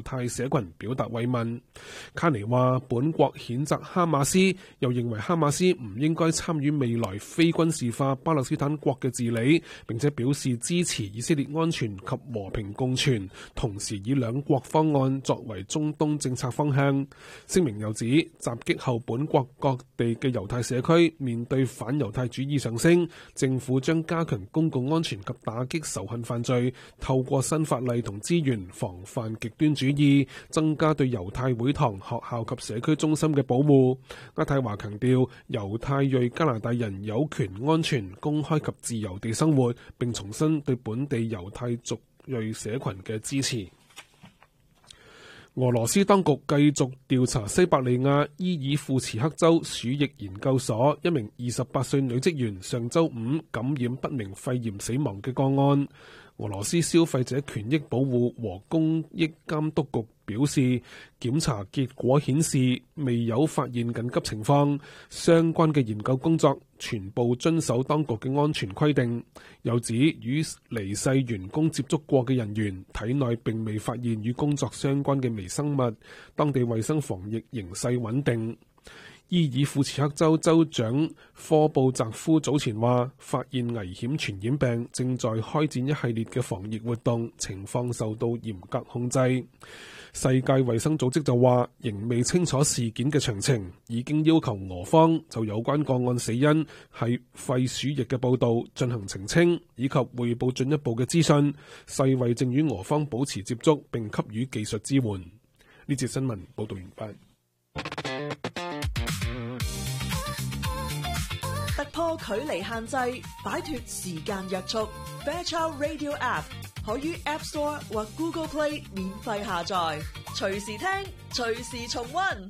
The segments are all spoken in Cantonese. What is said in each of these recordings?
太社群表達慰問。卡尼話本國譴責哈馬斯，又認為哈馬斯唔應該參與未來非軍事化巴勒斯坦國嘅治理，並且表示支持以色列安全及和平共存，同時以兩國方案作為中東政策方向。聲明又指襲擊後本國各地嘅猶太社區面對反猶太主義上升，政府將加強公共安全及打擊仇恨犯罪，透過新法例同資源防範極端主義，增加對猶太會堂、學校及社區中心嘅保護。渥太華強調猶太裔加拿大人有權安全、公開及自由地生活，並重申對本地猶太族裔社群嘅支持。俄羅斯當局繼續調查西伯利亞伊爾庫茨克州鼠疫研究所一名28歲女職員上週五感染不明肺炎死亡嘅個案。俄羅斯消費者權益保護和公益監督局表示，檢查結果顯示未有發現緊急情況，相關嘅研究工作全部遵守當局嘅安全規定。又指與離世員工接觸過嘅人員體內並未發現與工作相關嘅微生物，當地衛生防疫形勢穩定。伊爾庫茨克州州長科布澤夫早前話，發現危險傳染病，正在開展一系列嘅防疫活動，情況受到嚴格控制。世界衛生組織就話，仍未清楚事件嘅詳情，已經要求俄方就有關個案死因係肺鼠疫嘅報導進行澄清，以及匯報進一步嘅資訊。世衛正與俄方保持接觸，並給予技術支援。呢節新聞報導完畢。 突破距離限制，擺脫時間約束。Fairchild Radio App 可於 App Store 或 Google Play 免費下載，隨時聽，隨時重溫。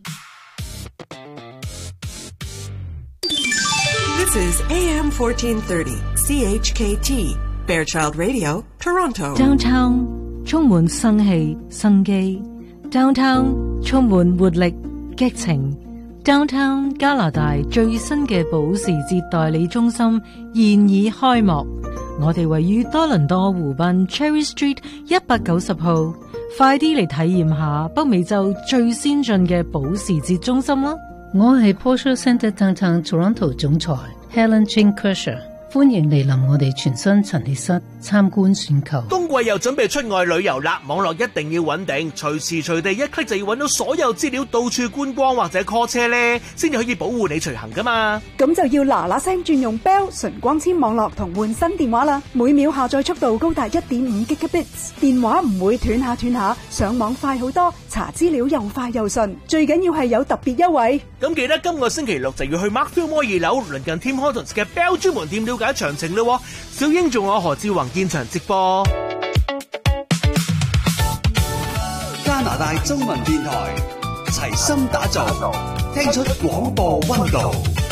This is AM 1430 CHKT Fairchild Radio Toronto. Downtown 充滿生氣生機 ，Downtown 充滿活力激情。Downtown 加拿大最新嘅保時捷代理中心現已開幕，我哋位於多倫多湖濱 Cherry Street 190號，快啲嚟體驗下北美洲最先進嘅保時捷中心啦！ 我係 Porsche Centre Downtown Toronto 總裁 Helen Chin Kershaw， 歡迎嚟臨我哋全新陳列室參觀選購。 冬季又準備出外旅遊啦，網絡一定要穩定，隨時隨地一 click 就要揾到所有資料，到處觀光或者 call 車呢，先至可以保護你隨行噶嘛。 咁就要嗱嗱聲轉用 Bell 純光纖網絡同換新電話啦，每秒下載速度高達 1.5 Gigabits， 電話唔會斷下，上網快好多，查資料又快又順，最緊要係有特別優惠。 咁記得今個星期六就要去 Markfield Mall 2樓鄰近 Tim Hortons 嘅 Bell 專門店了解詳情咯。小英仲有何志宏現場直播。 加拿大中文電台齊心打造，聽出廣播溫度。